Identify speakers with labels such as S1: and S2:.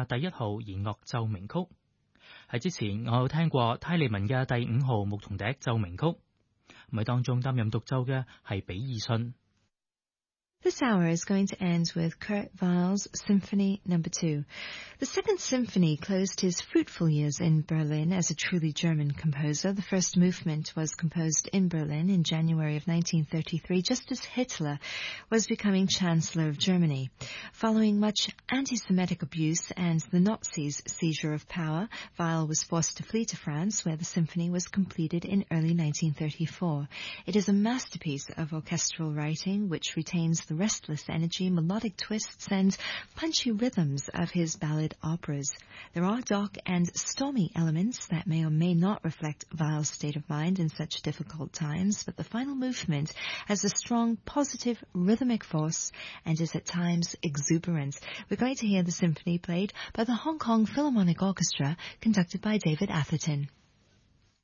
S1: 第1號弦樂奏鳴曲。喺之前我有聽過泰利文嘅第5號牧童笛奏鳴曲，喺當中擔任獨奏嘅係比爾遜。
S2: This hour is going to end with Kurt Weill's Symphony No. 2. The Second Symphony closed his fruitful years in Berlin as a truly German composer. The first movement was composed in Berlin in January of 1933, just as Hitler was becoming Chancellor of Germany. Following much anti-Semitic abuse and the Nazis' seizure of power, Weill was forced to flee to France, where the symphony was completed in early 1934. It is a masterpiece of orchestral writing, which retains the restless energy, melodic twists, and punchy rhythms of his ballad operas. There are dark and stormy elements that may or may not reflect Weill's state of mind in such difficult times, but the final movement has a strong, positive, rhythmic force and is at times exuberant. We're going to hear the symphony played by the Hong Kong Philharmonic Orchestra, conducted by David Atherton.